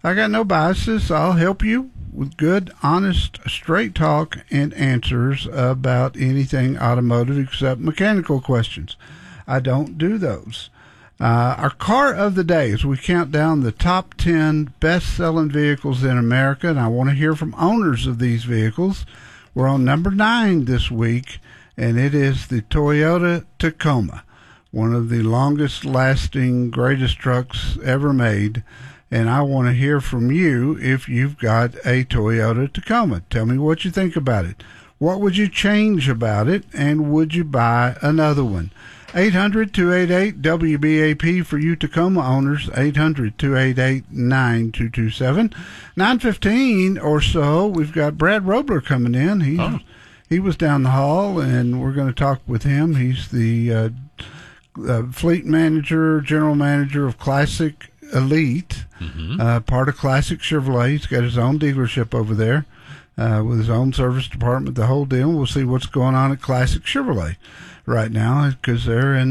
I got no biases. I'll help you with good, honest, straight talk and answers about anything automotive except mechanical questions. I don't do those. Our car of the day, as we count down the top 10 best-selling vehicles in America, and I want to hear from owners of these vehicles. We're on number 9 this week, and it is the Toyota Tacoma, one of the longest-lasting, greatest trucks ever made. And I want to hear from you if you've got a Toyota Tacoma. Tell me what you think about it. What would you change about it, and would you buy another one? 800-288-WBAP for you Tacoma owners, 800-288-9227. 9:15 or so, we've got Brad Robler coming in. He was down the hall, and we're going to talk with him. He's the fleet manager, general manager of Classic Elite, part of Classic Chevrolet. He's got his own dealership over there with his own service department, the whole deal. We'll see what's going on at Classic Chevrolet right now, because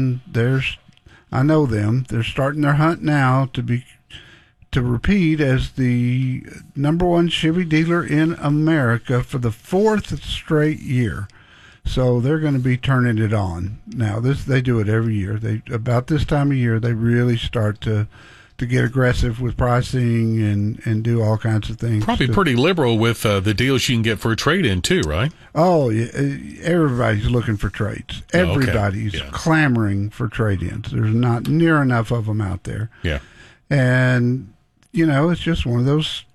I know them. They're starting their hunt now to repeat as the number one Chevy dealer in America for the 4th straight year. So they're going to be turning it on now. They do it every year. About this time of year, they really start to get aggressive with pricing and do all kinds of things. Probably pretty liberal with the deals you can get for a trade-in too, right? Oh, yeah, everybody's looking for trades. Everybody's clamoring for trade-ins. There's not near enough of them out there. Yeah. And, it's just one of those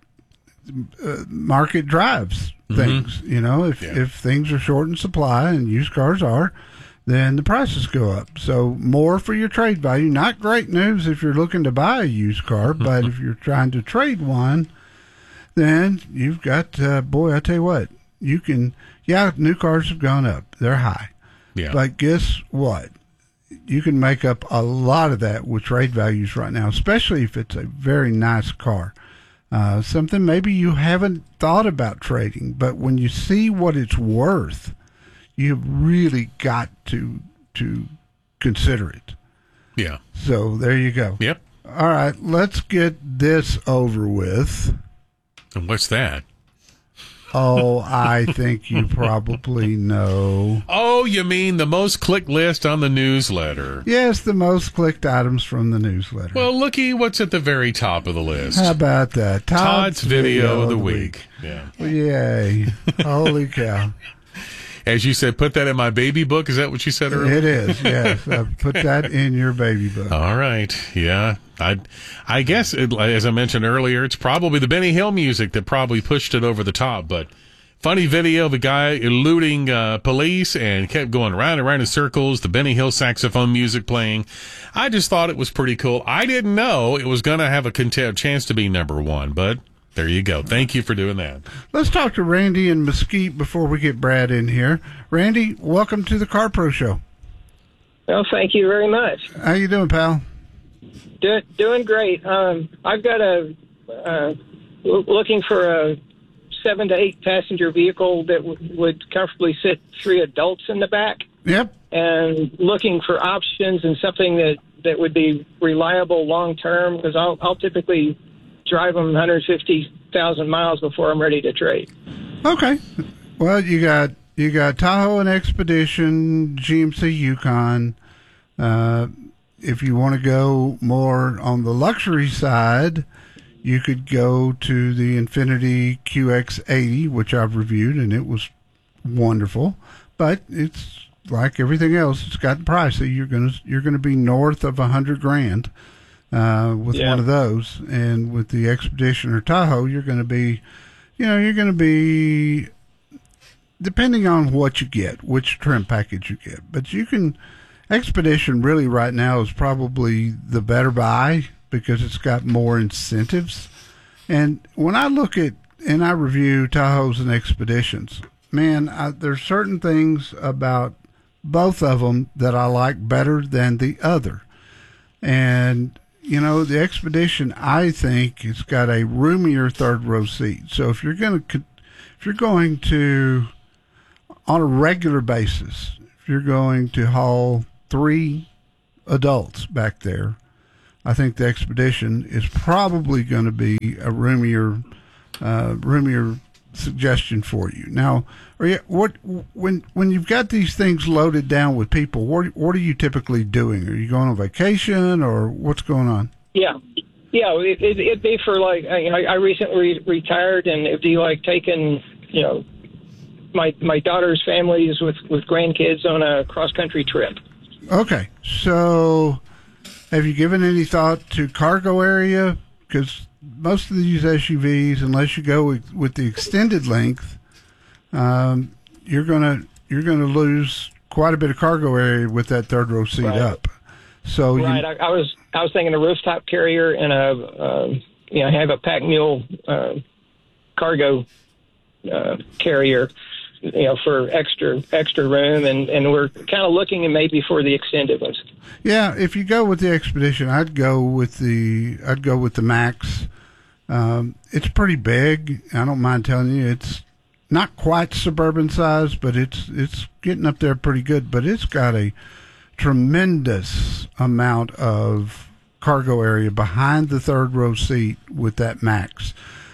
market drives things. If things are short in supply, and used cars are, then the prices go up. So more for your trade value. Not great news if you're looking to buy a used car, but if you're trying to trade one, then you've got, I tell you what, you can, new cars have gone up. They're high. Yeah. But guess what? You can make up a lot of that with trade values right now, especially if it's a very nice car. Something maybe you haven't thought about trading, but when you see what it's worth, you've really got to consider it. Yeah. So there you go. Yep. All right, let's get this over with. And what's that? Oh, I think you probably know. Oh, you mean the most clicked list on the newsletter? Yes, the most clicked items from the newsletter. Well, looky what's at the very top of the list. How about that? Todd's video of the week. Yeah. Yay. Holy cow. As you said, put that in my baby book. Is that what you said earlier? It is, yes. Put that in your baby book. All right. Yeah. I guess, as I mentioned earlier, it's probably the Benny Hill music that probably pushed it over the top. But funny video of a guy eluding police and kept going round and round in circles, the Benny Hill saxophone music playing. I just thought it was pretty cool. I didn't know it was going to have a chance to be number one, but there you go. Thank you for doing that. Let's talk to Randy in Mesquite before we get Brad in here. Randy, welcome to the Car Pro Show. Well, thank you very much. How you doing, pal? Doing great. I've got looking for a 7 to 8 passenger vehicle that would comfortably sit 3 adults in the back. Yep. And looking for options and something that would be reliable long term, because I'll typically drive them 150,000 miles before I'm ready to trade. Okay. Well, you got Tahoe and Expedition, GMC Yukon. If you want to go more on the luxury side, you could go to the Infiniti QX80, which I've reviewed, and it was wonderful. But it's like everything else; it's gotten pricey. You're gonna be north of $100,000 with one of those, and with the Expedition or Tahoe, you're going to be, depending on what you get, which trim package you get. But you can. Expedition really right now is probably the better buy because it's got more incentives. And when I look at and I review Tahoes and Expeditions, man, there's certain things about both of them that I like better than the other. And, the Expedition, I think, it's got a roomier third row seat. So if you're going to, on a regular basis, if you're going to haul 3 adults back there, I think the Expedition is probably going to be a roomier suggestion for you. Now, when you've got these things loaded down with people, what are you typically doing? Are you going on vacation, or what's going on? Yeah, it'd be for like, I recently retired, and it'd be like taking, my daughter's families with grandkids on a cross-country trip. Okay, so have you given any thought to cargo area? Because most of these SUVs, unless you go with the extended length, you're gonna lose quite a bit of cargo area with that third row seat up. So right, I was thinking a rooftop carrier and have a pack mule cargo carrier, for extra room, and we're kind of looking maybe for the extended ones. Yeah, if you go with the Expedition, I'd go with the Max. It's pretty big. I don't mind telling you, it's not quite suburban size, but it's getting up there pretty good. But it's got a tremendous amount of cargo area behind the third row seat with that Max.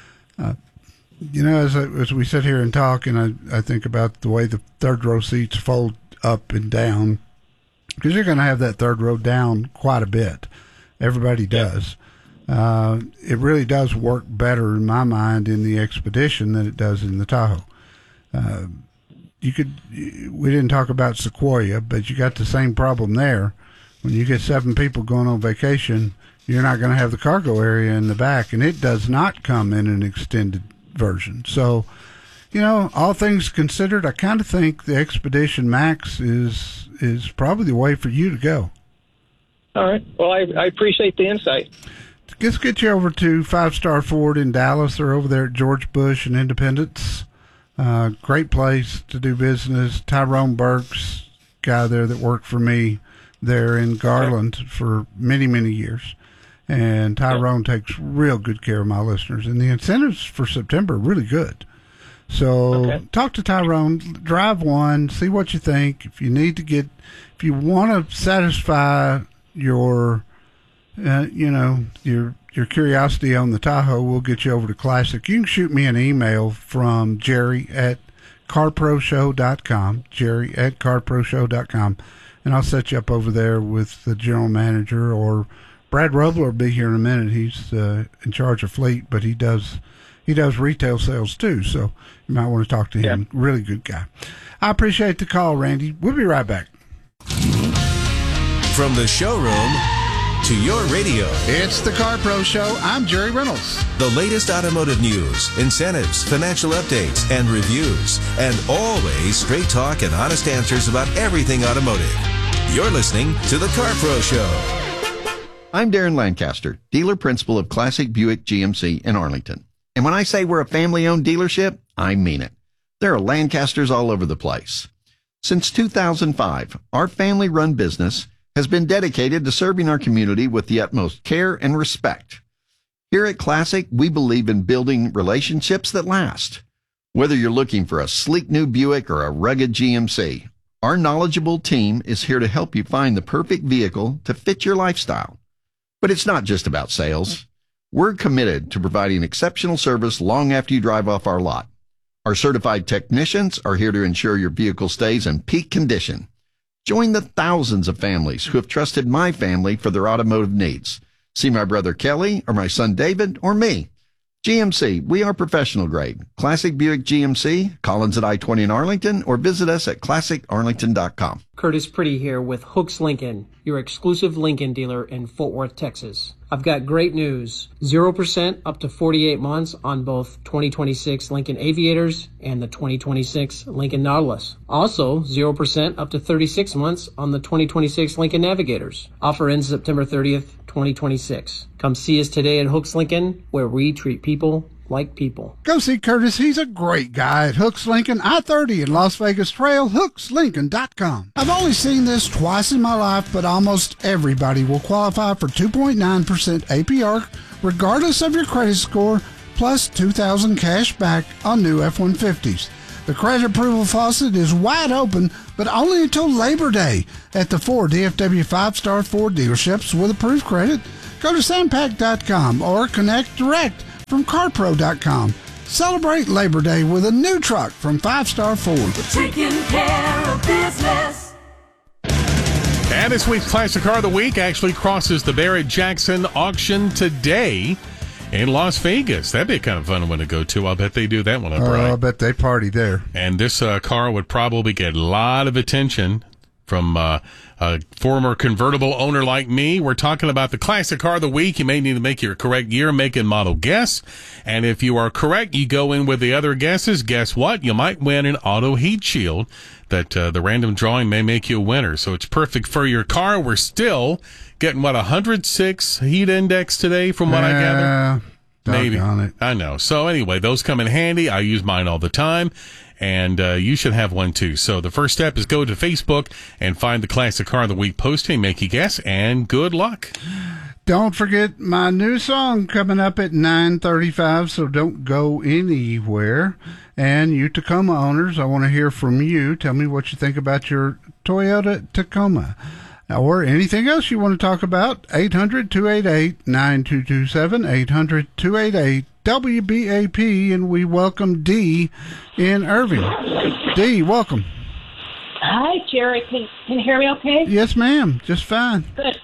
As we sit here and talk, and I think about the way the third row seats fold up and down, because you're going to have that third row down quite a bit. Everybody does. It really does work better in my mind in the Expedition than it does in the Tahoe. We didn't talk about Sequoia, but you got the same problem there. When you get 7 people going on vacation, you're not going to have the cargo area in the back, and it does not come in an extended version. So, all things considered, I kind of think the Expedition Max is probably the way for you to go. All right. Well, I appreciate the insight. Let's get you over to 5 Star Ford in Dallas. They're over there at George Bush and Independence. Great place to do business. Tyrone Burks, guy there that worked for me there in Garland for many, many years. And Tyrone takes real good care of my listeners. And the incentives for September are really good. So talk to Tyrone, drive one, see what you think. If you want to satisfy your curiosity on the Tahoe, we'll get you over to Classic. You can shoot me an email from Jerry at carproshow.com, jerry@carproshow.com, and I'll set you up over there with the general manager, or Brad Roebler will be here in a minute. He's in charge of fleet, but he does retail sales too, so you might want to talk to him. Yeah. Really good guy. I appreciate the call, Randy. We'll be right back. From the showroom to your radio, it's the Car Pro Show. I'm Jerry Reynolds. The latest automotive news, incentives, financial updates, and reviews. And always straight talk and honest answers about everything automotive. You're listening to the Car Pro Show. I'm Darren Lancaster, dealer principal of Classic Buick GMC in Arlington. And when I say we're a family-owned dealership, I mean it. There are Lancasters all over the place. Since 2005, our family-run business has been dedicated to serving our community with the utmost care and respect. Here at Classic, we believe in building relationships that last. Whether you're looking for a sleek new Buick or a rugged GMC, our knowledgeable team is here to help you find the perfect vehicle to fit your lifestyle. But it's not just about sales. We're committed to providing exceptional service long after you drive off our lot. Our certified technicians are here to ensure your vehicle stays in peak condition. Join the thousands of families who have trusted my family for their automotive needs. See my brother Kelly or my son David or me. GMC, we are professional grade. Classic Buick GMC, Collins at I-20 in Arlington, or visit us at classicarlington.com. Curtis Pretty here with Hooks Lincoln, your exclusive Lincoln dealer in Fort Worth, Texas. I've got great news. 0% up to 48 months on both 2026 Lincoln Aviators and the 2026 Lincoln Nautilus. Also, 0% up to 36 months on the 2026 Lincoln Navigators. Offer ends September 30th, 2026. Come see us today at Hooks Lincoln, where we treat people like people. Go see Curtis. He's a great guy at Hooks Lincoln, I-30 in Las Vegas Trail, hookslincoln.com. I've only seen this twice in my life, but almost everybody will qualify for 2.9% APR, regardless of your credit score, plus $2,000 cash back on new F-150s. The credit approval faucet is wide open, but only until Labor Day at the 4 DFW 5-star Ford dealerships with approved credit. Go to Sampac.com or connect direct from CarPro.com. Celebrate Labor Day with a new truck from 5 Star Ford. Taking care of business. And this week's Classic Car of the Week actually crosses the Barrett-Jackson auction today in Las Vegas. That'd be kind of fun one to go to. I'll bet they do that one up right. I bet they party there. And this car would probably get a lot of attention from a former convertible owner like me. We're talking about the Classic Car of the Week. You may need to make your correct year, make, and model guess. And if you are correct, you go in with the other guesses. Guess what? You might win an auto heat shield that the random drawing may make you a winner. So it's perfect for your car. We're still getting, 106 heat index today from what I gather? Maybe. I know. So anyway, those come in handy. I use mine all the time. And you should have one too. So the first step is go to Facebook and find the Classic Car of the Week posting, make you guess, and good luck. Don't forget my new song coming up at 9:35, so don't go anywhere. And you Tacoma owners, I want to hear from you. Tell me what you think about your Toyota Tacoma. Or anything else you want to talk about. 800-288-9227, 800-288-WBAP, and we welcome Dee in Irving. Dee, welcome. Hi, Jerry. Can you hear me okay? Yes, ma'am. Just fine. Good.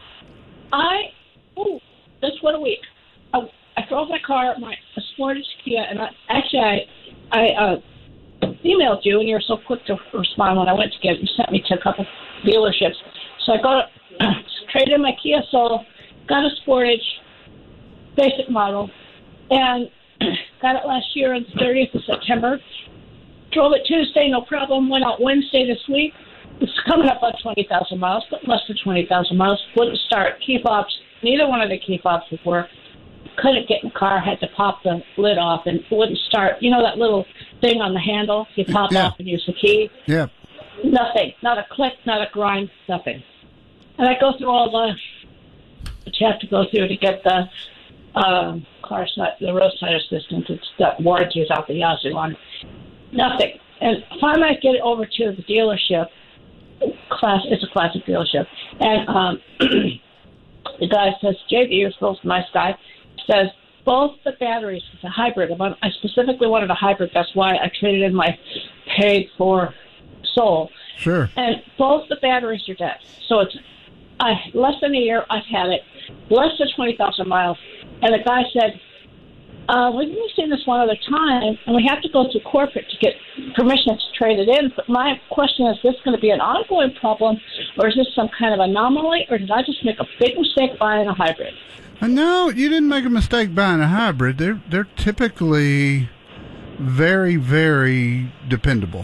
Just what a week. I drove my car, my Sportage Kia, and I emailed you, and you were so quick to respond when I went to get it. You sent me to a couple dealerships. So I traded in my Kia Soul, got a Sportage, basic model, and got it last year on the 30th of September. Drove it Tuesday, no problem. Went out Wednesday this week. It's coming up on 20,000 miles, but less than 20,000 miles. Wouldn't start. Key fobs. Neither one of the key fobs would work. Couldn't get in the car. Had to pop the lid off, and it wouldn't start. You know that little thing on the handle? You pop off and use the key? Yeah. Nothing. Not a click, not a grind, nothing. And I go through all what you have to go through to get the the roadside assistance. It's got warranties out the yazoo on it. Nothing. And finally I get it over to the dealership. It's a classic dealership. And the guy says, JD, you're supposed to be a nice guy, says, both the batteries, it's a hybrid. I specifically wanted a hybrid. That's why I traded in my paid for Soul. Sure. And both the batteries are dead. So it's less than a year I've had it, less than 20,000 miles. And the guy said, we've seen this one other time, and we have to go to corporate to get permission to trade it in. But my question is this going to be an ongoing problem, or is this some kind of anomaly, or did I just make a big mistake buying a hybrid? No, you didn't make a mistake buying a hybrid. They're typically very, very dependable.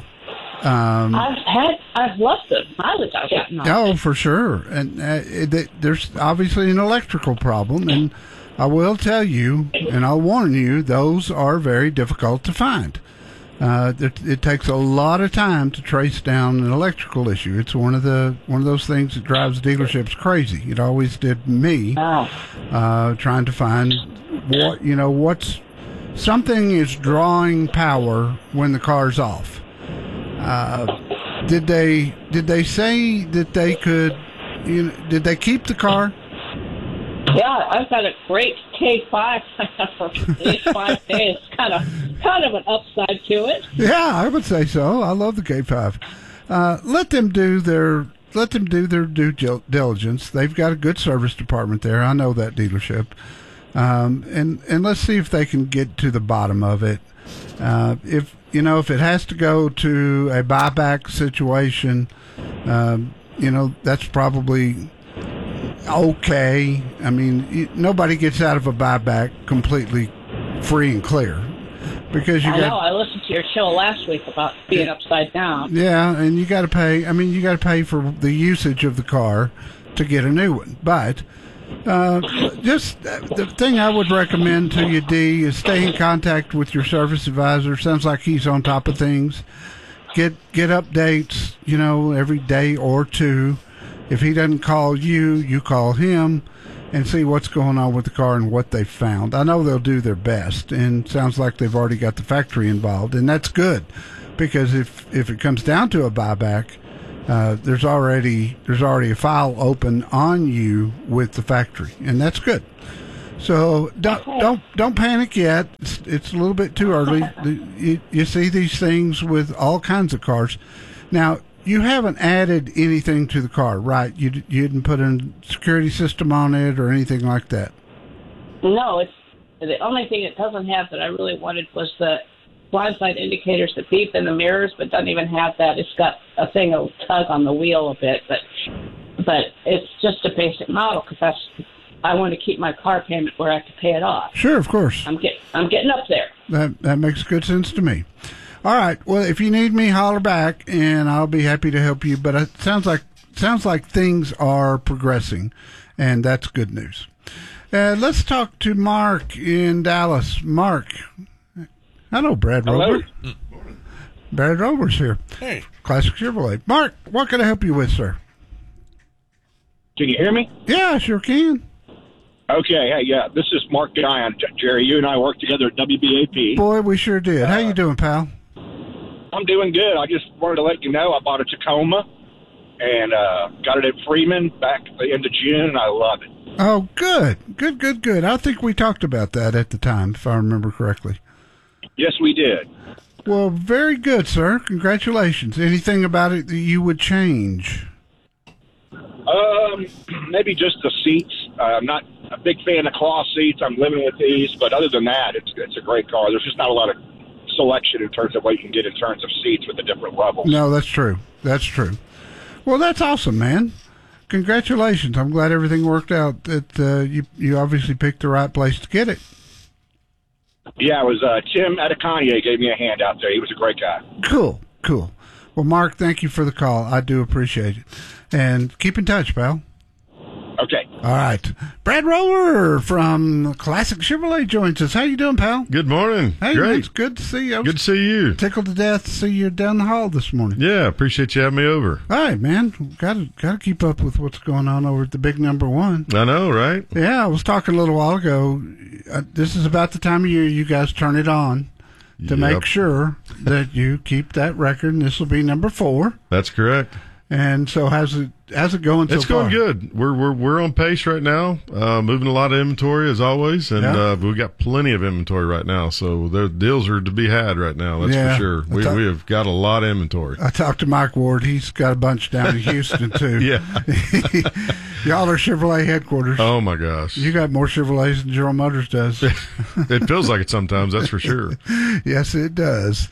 I've loved the mileage I've gotten on it. Oh, for sure. And there's obviously an electrical problem, and I will tell you, and I'll warn you, those are very difficult to find. It takes a lot of time to trace down an electrical issue. It's one of those things that drives dealerships crazy. It always did me. Trying to find what's something is drawing power when the car's off. Did they say that they could? Did they keep the car? Yeah, I've got a great K5 for 5 days. Kind of an upside to it. Yeah, I would say so. I love the K5. Let them do their due diligence. They've got a good service department there. I know that dealership, and let's see if they can get to the bottom of it. If it has to go to a buyback situation, that's probably okay. I mean, nobody gets out of a buyback completely free and clear because I listened to your show last week about being upside down. Yeah, and you got to pay. I mean, you got to pay for the usage of the car to get a new one. But just the thing I would recommend to you, Dee, is stay in contact with your service advisor. Sounds like he's on top of things. Get updates, every day or two. If he doesn't call you, you call him and see what's going on with the car and what they found. I know they'll do their best, and sounds like they've already got the factory involved, and that's good because if it comes down to a buyback, there's already a file open on you with the factory, and that's good. So don't panic yet. It's a little bit too early. You see these things with all kinds of cars. Now, you haven't added anything to the car, right? You didn't put a security system on it or anything like that. No, it's the only thing it doesn't have that I really wanted was the blind side indicators that beep in the mirrors, but doesn't even have that. It's got a thing that'll tug on the wheel a bit, but it's just a basic model because I want to keep my car payment where I can pay it off. Sure, of course. I'm getting up there. That makes good sense to me. All right. Well, if you need me, holler back, and I'll be happy to help you. But it sounds like things are progressing, and that's good news. Let's talk to Mark in Dallas. Mark. Hello, Brad Rober. Brad Rober's here. Hey. Classic Chevrolet. Mark, what can I help you with, sir? Can you hear me? Yeah, I sure can. Okay, hey, yeah, this is Mark Guyon. Jerry, you and I worked together at WBAP. Boy, we sure did. How you doing, pal? I'm doing good. I just wanted to let you know I bought a Tacoma and got it at Freeman back at the end of June, and I love it. Oh, good. Good. I think we talked about that at the time, if I remember correctly. Yes, we did. Well, very good, sir. Congratulations. Anything about it that you would change? Maybe just the seats. I'm not a big fan of cloth seats. I'm living with these, but other than that, it's a great car. There's just not a lot of selection in terms of what you can get in terms of seats with the different levels. No, that's true. Well, that's awesome, man. Congratulations. I'm glad everything worked out. That you obviously picked the right place to get it. Yeah, it was Tim Adekanye gave me a hand out there. He was a great guy. Cool. Well, Mark, thank you for the call. I do appreciate it. And keep in touch, pal. Okay. All right. Brad Roller from Classic Chevrolet joins us. How you doing, pal? Good morning. Hey, great. It's good to see you. Good to see you. Tickled to death to see you down the hall this morning. Yeah, appreciate you having me over. All right, man. Got to keep up with what's going on over at the big number one. I know, right? Yeah, I was talking a little while ago. This is about the time of year you guys turn it on to make sure that you keep that record, and this will be number 4. That's correct. And so how's it going so far? It's going good. We're on pace right now, moving a lot of inventory as always, and we've got plenty of inventory right now. So the deals are to be had right now. That's for sure. We have got a lot of inventory. I talked to Mike Ward. He's got a bunch down in Houston too. Yeah, y'all are Chevrolet headquarters. Oh my gosh, you got more Chevrolets than General Motors does. It feels like it sometimes. That's for sure. Yes, it does.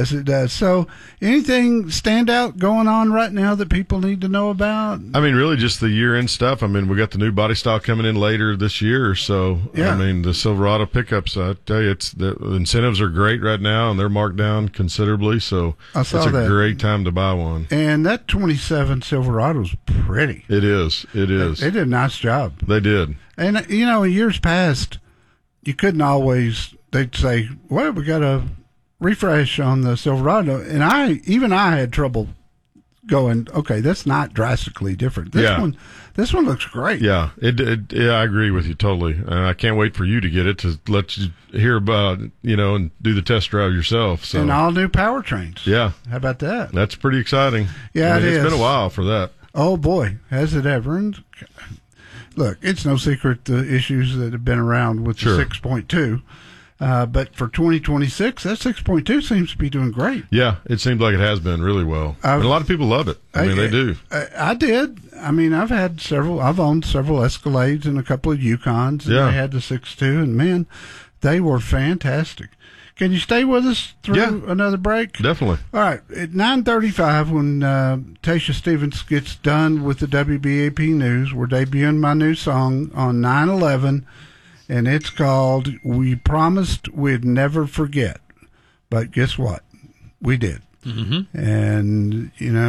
So, anything stand out going on right now that people need to know about? I mean, really just the year-end stuff. I mean, we got the new body style coming in later this year. So, I mean, the Silverado pickups, I tell you, the incentives are great right now, and they're marked down considerably. So, it's a great time to buy one. And that 27 Silverado's pretty. It is. They did a nice job. They did. And, in years past, you couldn't always, they'd say, well, we got a refresh on the Silverado, and I had trouble going, okay, that's not drastically different. This one looks great. Yeah, I agree with you totally. I can't wait for you to get it to let you hear about, and do the test drive yourself. So. And all new powertrains. Yeah. How about that? That's pretty exciting. Yeah, it's been a while for that. Oh boy, has it ever. And look, it's no secret the issues that have been around with the 6.2. But for 2026, that 6.2 seems to be doing great. Yeah, it seems like it has been really well. And a lot of people love it. I mean, they do. I did. I mean, I've owned several Escalades and a couple of Yukons. And I had the 6.2, and man, they were fantastic. Can you stay with us through another break? Definitely. All right. At 9:35, when Tasha Stevens gets done with the WBAP News, we're debuting my new song on 9/11. And it's called We Promised We'd Never Forget. But guess what? We did. Mm-hmm. And,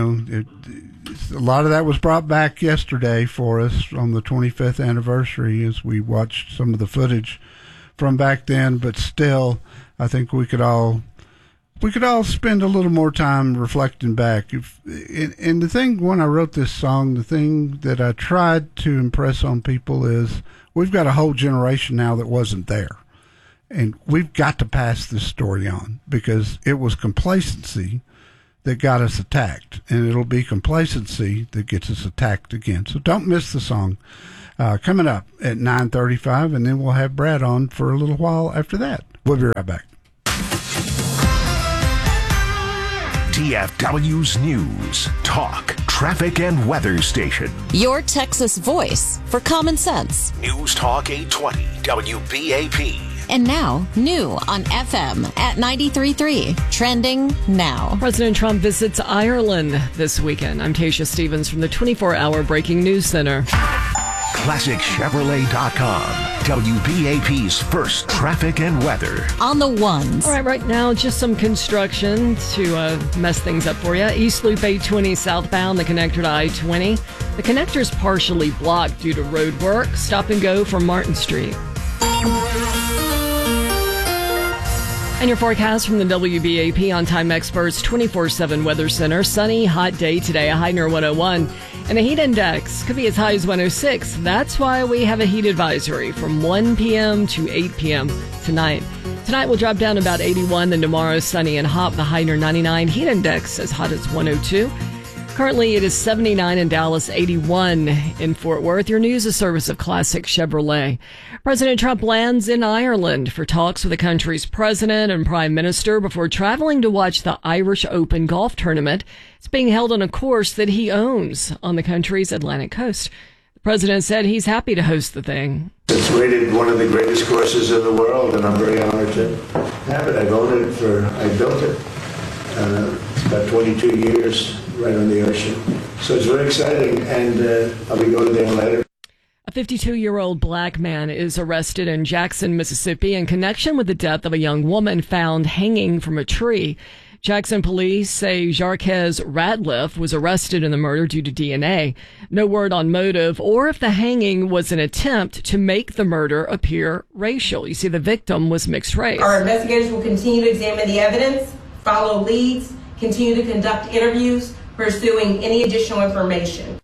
a lot of that was brought back yesterday for us on the 25th anniversary as we watched some of the footage from back then. But still, I think we could all spend a little more time reflecting back. And the thing, when I wrote this song, the thing that I tried to impress on people is we've got a whole generation now that wasn't there. And we've got to pass this story on because it was complacency that got us attacked, and it'll be complacency that gets us attacked again. So don't miss the song. Coming up at 9:35, and then we'll have Brad on for a little while after that. We'll be right back. TFW's News, Talk, Traffic, and Weather Station. Your Texas voice for common sense. News Talk 820, WBAP. And now, new on FM at 93.3. Trending now. President Trump visits Ireland this weekend. I'm Tasha Stevens from the 24-hour Breaking News Center. ClassicChevrolet.com, WBAP's first traffic and weather. On the ones. All right now, just some construction to mess things up for you. East Loop 820 southbound, the connector to I-20. The connector's partially blocked due to road work. Stop and go from Martin Street. And your forecast from the WBAP On Time Experts 24/7 Weather Center. Sunny, hot day today, a high near 101. And the heat index could be as high as 106. That's why we have a heat advisory from 1 p.m. to 8 p.m. tonight. Tonight will drop down about 81. Then tomorrow, sunny and hot, the high near 99. Heat index as hot as 102. Currently, it is 79 in Dallas, 81 in Fort Worth. Your news is service of Classic Chevrolet. President Trump lands in Ireland for talks with the country's president and prime minister before traveling to watch the Irish Open golf tournament. It's being held on a course that he owns on the country's Atlantic coast. The president said he's happy to host the thing. It's rated one of the greatest courses in the world, and I'm very honored to have it. I built it. It's about 22 years right on the ocean. So it's very exciting, and I'll be going there later. A 52-year-old black man is arrested in Jackson, Mississippi in connection with the death of a young woman found hanging from a tree. Jackson police say Jarquez Ratliff was arrested in the murder due to DNA. No word on motive or if the hanging was an attempt to make the murder appear racial. You see, the victim was mixed race. Our investigators will continue to examine the evidence, follow leads, continue to conduct interviews, pursuing any additional information.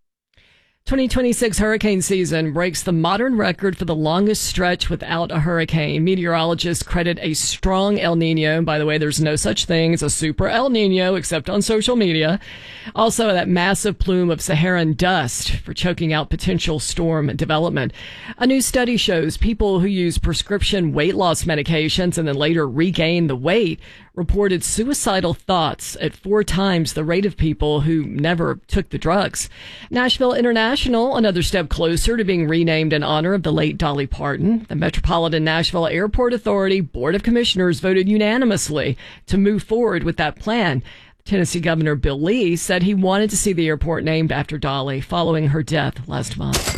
2026 hurricane season breaks the modern record for the longest stretch without a hurricane. Meteorologists credit a strong El Nino. By the way, there's no such thing as a super El Nino except on social media. Also, that massive plume of Saharan dust for choking out potential storm development. A new study shows people who use prescription weight loss medications and then later regain the weight reported suicidal thoughts at 4 times the rate of people who never took the drugs. Nashville International, another step closer to being renamed in honor of the late Dolly Parton. The Metropolitan Nashville Airport Authority Board of Commissioners voted unanimously to move forward with that plan. Tennessee Governor Bill Lee said he wanted to see the airport named after Dolly following her death last month.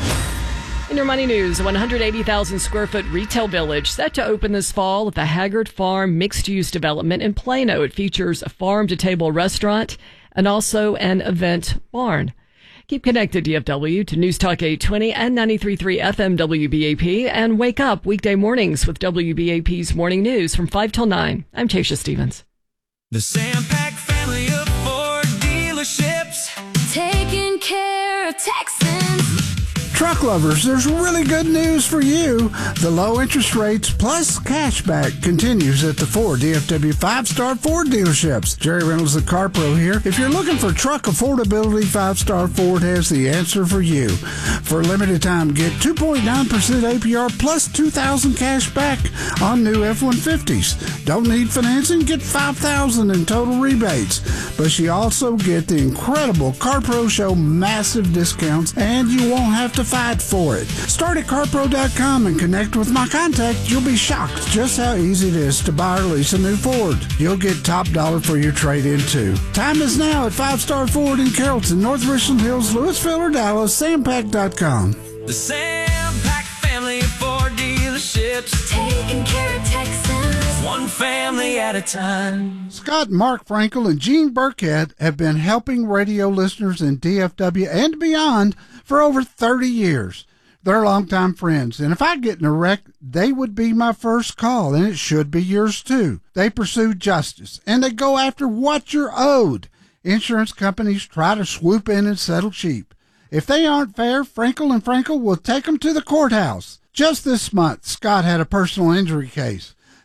In your money news, a 180,000 square foot retail village set to open this fall at the Haggard Farm mixed use development in Plano. It features a farm to table restaurant and also an event barn. Keep connected, DFW, to News Talk 820 and 93.3 FM WBAP, and wake up weekday mornings with WBAP's morning news from 5 till 9. I'm Tasha Stevens. The Sampac family of Ford dealerships, taking care of Texans. Truck lovers, there's really good news for you. The low interest rates plus cashback continues at the 4 DFW 5-star Ford dealerships. Jerry Reynolds, the Car Pro here. If you're looking for truck affordability, 5-star Ford has the answer for you. For a limited time, get 2.9% APR plus $2,000 cash back on new F-150s. Don't need financing? Get $5,000 in total rebates. But you also get the incredible Car Pro Show massive discounts, and you won't have to fight for it. Start at carpro.com and connect with my contact. You'll be shocked just how easy it is to buy or lease a new Ford. You'll get top dollar for your trade-in too. Time is now at 5-star Ford in Carrollton, North Richland Hills, Louisville, or Dallas. Sampac.com. The Sampac family of Ford dealerships, taking care of Texans, one family at a time. Scott, Mark Frankel, and Gene Burkett have been helping radio listeners in DFW and beyond for over 30 years. They're longtime friends, and if I get in a wreck, they would be my first call, and it should be yours too. They pursue justice, and they go after what you're owed. Insurance companies try to swoop in and settle cheap. If they aren't fair, Frankel and Frankel will take them to the courthouse. Just this month, Scott had a personal injury case.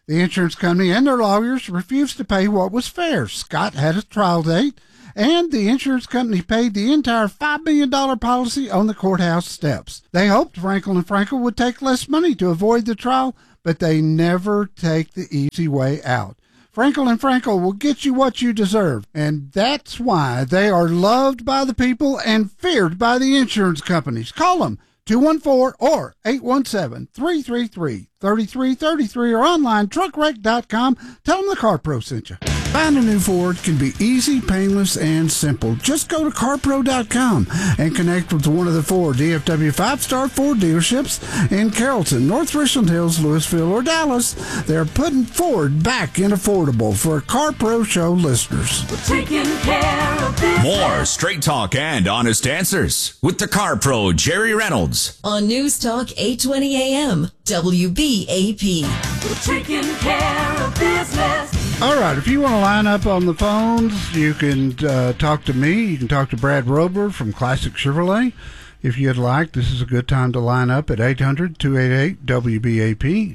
The insurance company and their lawyers refused to pay what was fair. Scott had a trial date, and the insurance company paid the entire $5 million policy on the courthouse steps. They hoped Frankel & Frankel would take less money to avoid the trial, but they never take the easy way out. Frankel & Frankel will get you what you deserve, and that's why they are loved by the people and feared by the insurance companies. Call them 214 or 817-333-3333 or online truckwreck.com. Tell them the Car Pro sent you. Buying a new Ford can be easy, painless, and simple. Just go to carpro.com and connect with one of the 4 DFW 5-star Ford dealerships in Carrollton, North Richland Hills, Louisville, or Dallas. They're putting Ford back in affordable for Car Pro Show listeners. Taking care of business. More straight talk and honest answers with the Car Pro, Jerry Reynolds. On News Talk 820 AM, WBAP. Taking care of business. All right, if you want to line up on the phones, you can talk to me. You can talk to Brad Robler from Classic Chevrolet. If you'd like, this is a good time to line up at 800-288-WBAP,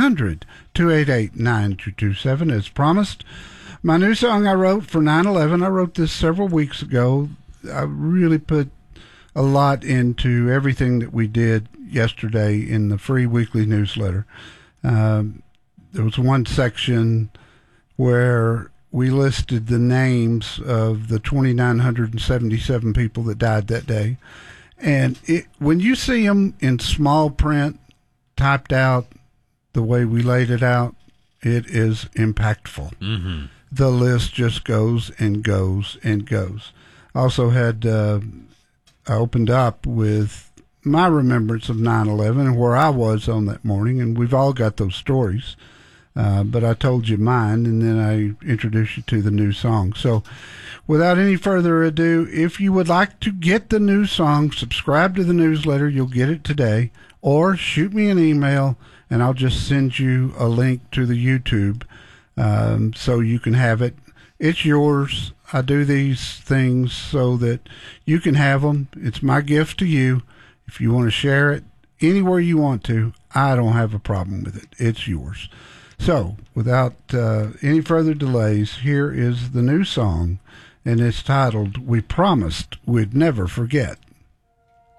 800-288-9227, as promised. My new song I wrote for 9/11, I wrote this several weeks ago. I really put a lot into everything that we did yesterday in the free weekly newsletter. There was one section where we listed the names of the 2,977 people that died that day. And when you see them in small print, typed out the way we laid it out, it is impactful. Mm-hmm. The list just goes and goes and goes. I also had, I opened up with my remembrance of 9/11 and where I was on that morning, and we've all got those stories. But I told you mine, and then I introduced you to the new song. So without any further ado, if you would like to get the new song, subscribe to the newsletter. You'll get it today. Or shoot me an email, and I'll just send you a link to the YouTube so you can have it. It's yours. I do these things so that you can have them. It's my gift to you. If you want to share it anywhere you want to, I don't have a problem with it. It's yours. So, without any further delays, here is the new song, and it's titled, We Promised We'd Never Forget.